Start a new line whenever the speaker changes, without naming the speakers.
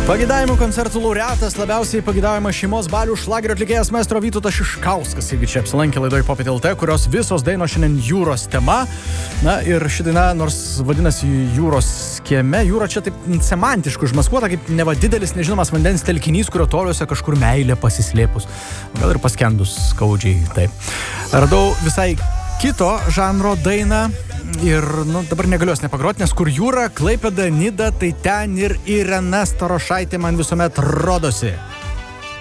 Pagidavimų koncertų laureatas, labiausiai pagidavimą šeimos balių šlagerio atlikėjas maestro Vytautas Šiškauskas, irgi čia apsilankė laidoje Popietė LT, kurios visos dainos šiandien jūros tema. Na ir ši daina, nors vadinasi jūros kieme, jūra čia taip semantiškai užmaskuota, kaip neva didelis nežinomas vandens telkinys, kurio toliuose kažkur meilė pasislėpus. Gal ir paskendus skaudžiai, taip. Radau visai kito žanro dainą. Ir, dabar negalios nepagroti, nes kur jūra, Klaipėda, Nida, tai ten ir Irena Starošaitė man visuomet rodosi.